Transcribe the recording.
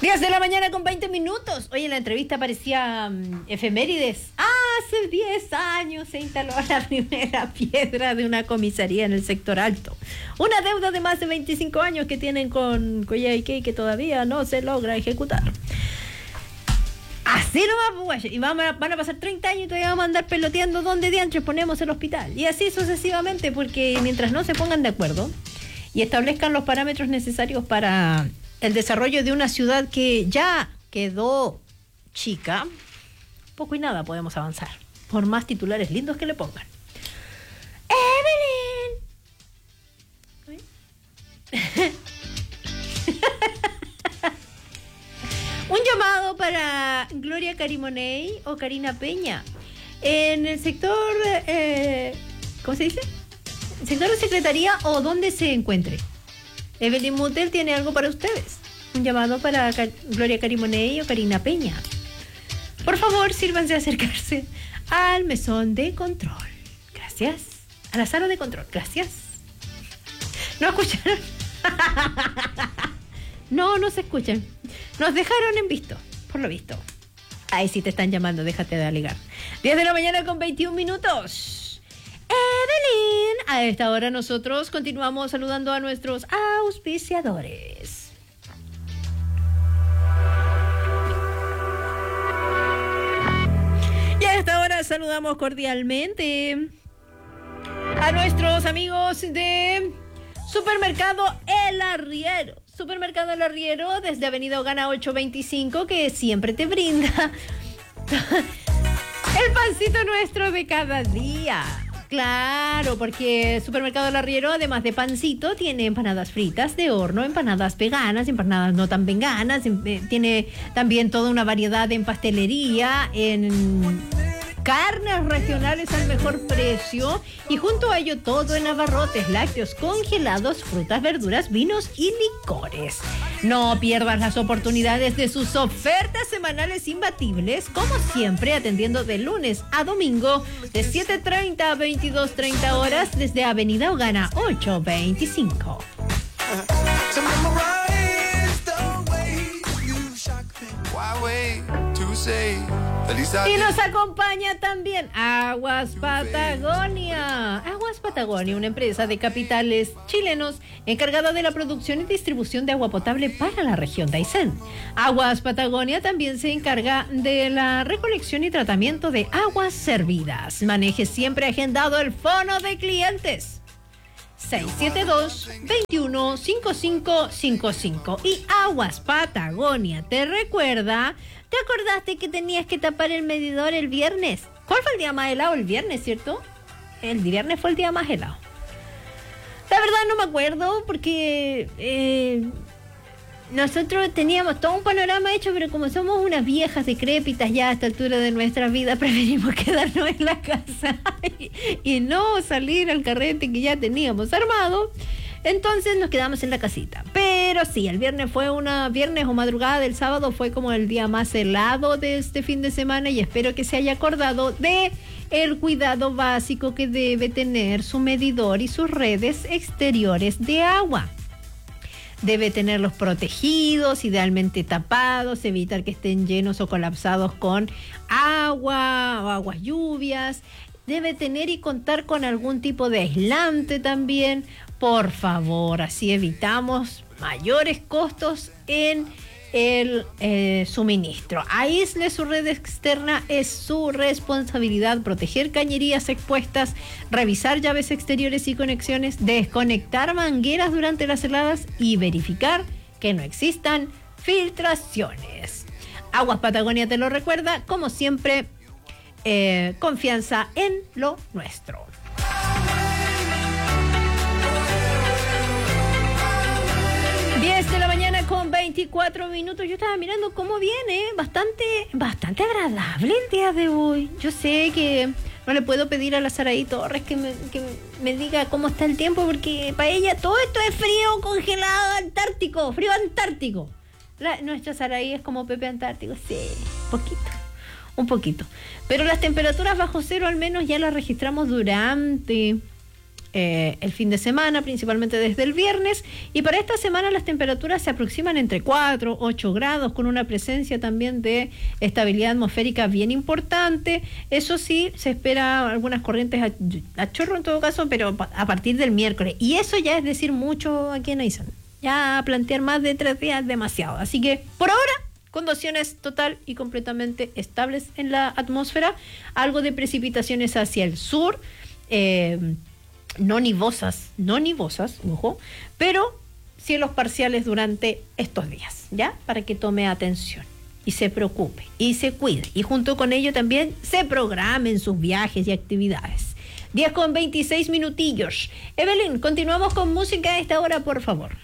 10 de la mañana con 20 minutos. Hoy en la entrevista aparecía efemérides. Hace 10 años se instaló la primera piedra de una comisaría en el sector alto. Una deuda de más de 25 años que tienen con Coyhaique que todavía no se logra ejecutar. Así nomás, pues, y van a pasar 30 años y todavía vamos a andar peloteando dónde diantres ponemos el hospital. Y así sucesivamente, porque mientras no se pongan de acuerdo y establezcan los parámetros necesarios para el desarrollo de una ciudad que ya quedó chica, poco y nada podemos avanzar, por más titulares lindos que le pongan. ¡Evelyn! Un llamado para Gloria Carimoney o Karina Peña en el sector, ¿cómo se dice? Sector de secretaría o donde se encuentre. Evelyn Mutel tiene algo para ustedes. Un llamado para Gloria Carimoney o Karina Peña. Por favor, sírvanse a acercarse al mesón de control. Gracias. A la sala de control. Gracias. ¿No escucharon? No se escuchan. Nos dejaron en visto, por lo visto. Ahí sí te están llamando, déjate de alegar. 10 de la mañana con 21 minutos. Evelyn, a esta hora nosotros continuamos saludando a nuestros auspiciadores. Y a esta hora saludamos cordialmente a nuestros amigos de Supermercado El Arriero. Supermercado El Arriero desde Avenida Ogana 825, que siempre te brinda el pancito nuestro de cada día. Claro, porque Supermercado El Arriero, además de pancito, tiene empanadas fritas de horno, empanadas veganas, empanadas no tan veganas, tiene también toda una variedad en pastelería, en carnes regionales al mejor precio y junto a ello todo en abarrotes, lácteos congelados, frutas, verduras, vinos y licores. No pierdas las oportunidades de sus ofertas semanales imbatibles, como siempre atendiendo de lunes a domingo de 7:30 a 22:30 horas desde Avenida Ogana 825. Y nos acompaña también Aguas Patagonia. Aguas Patagonia, una empresa de capitales chilenos encargada de la producción y distribución de agua potable para la región de Aysén. Aguas Patagonia también se encarga de la recolección y tratamiento de aguas servidas. Maneje siempre agendado el fono de clientes 672-215555. Y Aguas Patagonia te recuerda, ¿te acordaste que tenías que tapar el medidor el viernes? ¿Cuál fue el día más helado? El viernes, ¿cierto? El viernes fue el día más helado. La verdad no me acuerdo porque nosotros teníamos todo un panorama hecho, pero como somos unas viejas decrépitas ya a esta altura de nuestra vida, preferimos quedarnos en la casa y no salir al carrete que ya teníamos armado. Entonces nos quedamos en la casita. Pero sí, el viernes fue viernes o madrugada del sábado fue como el día más helado de este fin de semana, y espero que se haya acordado de el cuidado básico que debe tener su medidor y sus redes exteriores de agua. Debe tenerlos protegidos, idealmente tapados, evitar que estén llenos o colapsados con agua o aguas lluvias. Debe tener y contar con algún tipo de aislante también, por favor, así evitamos mayores costos en el suministro. Aísle su red externa, es su responsabilidad proteger cañerías expuestas, revisar llaves exteriores y conexiones, desconectar mangueras durante las heladas y verificar que no existan filtraciones. Aguas Patagonia te lo recuerda, como siempre, confianza en lo nuestro. 10 de la mañana con 24 minutos. Yo estaba mirando cómo viene, bastante agradable el día de hoy. Yo sé que no le puedo pedir a la Saraí Torres que me diga cómo está el tiempo, porque para ella todo esto es frío congelado antártico, frío antártico. Nuestra Saraí es como Pepe Antártico, sí, un poquito. Pero las temperaturas bajo cero al menos ya las registramos durante el fin de semana, principalmente desde el viernes, y para esta semana las temperaturas se aproximan entre 4, 8 grados, con una presencia también de estabilidad atmosférica bien importante. Eso sí, se espera algunas corrientes a chorro en todo caso, pero a partir del miércoles, y eso ya es decir mucho aquí en Aysén. Ya plantear más de 3 días es demasiado, así que por ahora condiciones total y completamente estables en la atmósfera, algo de precipitaciones hacia el sur, no nivosas, ojo, pero cielos parciales durante estos días, ¿ya? Para que tome atención y se preocupe y se cuide, y junto con ello también se programen sus viajes y actividades. 10:26 minutillos. Evelyn, continuamos con música a esta hora, por favor.